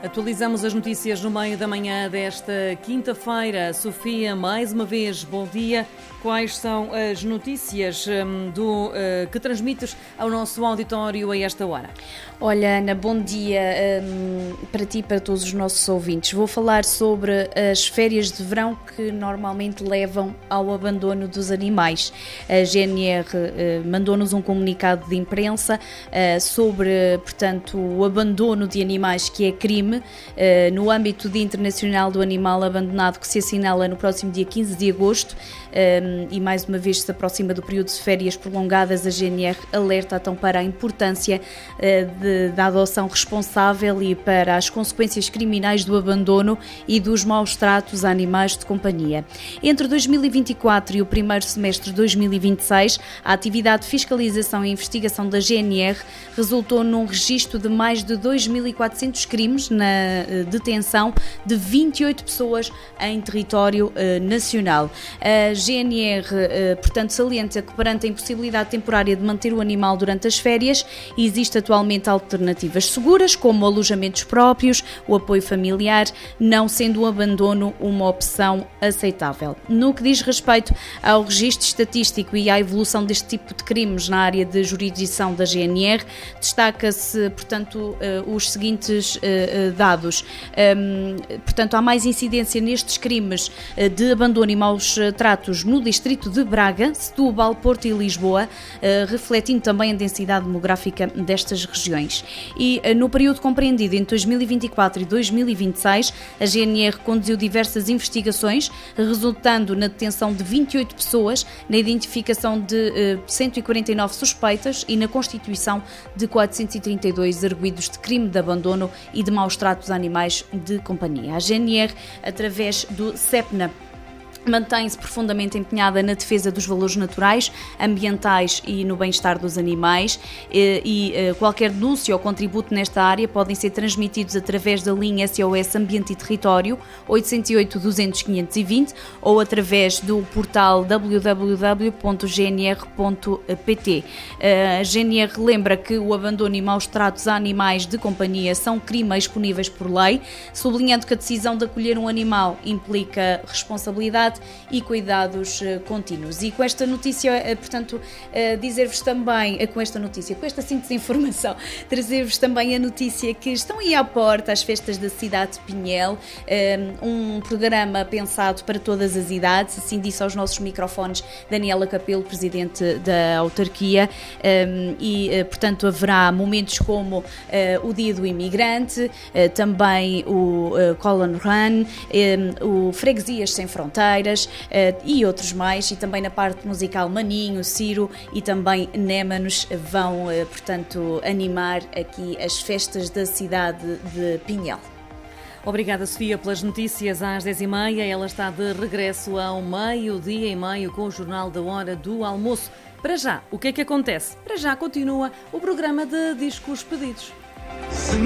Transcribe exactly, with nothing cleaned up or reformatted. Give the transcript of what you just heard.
Atualizamos as notícias no meio da manhã desta quinta-feira. Sofia, mais uma vez, bom dia. Quais são as notícias um, do, uh, que transmites ao nosso auditório a esta hora? Olha, Ana, bom dia um, para ti e para todos os nossos ouvintes. Vou falar sobre as férias de verão que normalmente levam ao abandono dos animais. A G N R uh, mandou-nos um comunicado de imprensa uh, sobre, portanto, o abandono de animais, que é crime, uh, no âmbito do Dia Internacional do Animal Abandonado, que se assinala no próximo dia quinze de agosto. Um, e mais uma vez se aproxima do período de férias prolongadas, a G N R alerta então para a importância uh, de, da adoção responsável e para as consequências criminais do abandono e dos maus tratos a animais de companhia. Entre dois mil e vinte e quatro e o primeiro semestre de dois mil e vinte e seis, a atividade de fiscalização e investigação da G N R resultou num registro de mais de dois mil e quatrocentos crimes na uh, detenção de vinte e oito pessoas em território uh, nacional. A G N R, portanto, salienta que perante a impossibilidade temporária de manter o animal durante as férias, existe atualmente alternativas seguras, como alojamentos próprios, o apoio familiar, não sendo o abandono uma opção aceitável. No que diz respeito ao registro estatístico e à evolução deste tipo de crimes na área de jurisdição da G N R, destaca-se, portanto, os seguintes dados. Portanto, há mais incidência nestes crimes de abandono e maus tratos no distrito de Braga, Setúbal, Porto e Lisboa, refletindo também a densidade demográfica destas regiões. E no período compreendido entre dois mil e vinte e quatro e dois mil e vinte e seis, a G N R conduziu diversas investigações, resultando na detenção de vinte e oito pessoas, na identificação de cento e quarenta e nove suspeitas e na constituição de quatrocentos e trinta e dois arguidos de crime de abandono e de maus tratos a animais de companhia. A G N R, através do SEPNA, mantém-se profundamente empenhada na defesa dos valores naturais, ambientais e no bem-estar dos animais, e, e qualquer denúncia ou contributo nesta área podem ser transmitidos através da linha S O S Ambiente e Território oito zero oito, duzentos, quinhentos e vinte ou através do portal w w w ponto g n r ponto p t. A G N R lembra que o abandono e maus tratos a animais de companhia são crimes puníveis por lei, sublinhando que a decisão de acolher um animal implica responsabilidade e cuidados uh, contínuos. E com esta notícia, uh, portanto, uh, dizer-vos também, uh, com esta notícia, com esta síntese de informação, trazer-vos também a notícia que estão aí à porta as festas da cidade de Pinhel, um, um programa pensado para todas as idades, assim disse aos nossos microfones Daniela Capelo, presidente da autarquia, um, e, uh, portanto, haverá momentos como uh, o Dia do Imigrante, uh, também o uh, Colon Run, um, o Freguesias Sem Fronteiras, Uh, e outros mais, e também na parte musical Maninho, Ciro e também Némanos vão, uh, portanto, animar aqui as festas da cidade de Pinhel. Obrigada, Sofia, pelas notícias às dez e meia. Ela está de regresso ao meio-dia e meio com o Jornal da Hora do Almoço. Para já, o que é que acontece? Para já continua o programa de Discos Pedidos.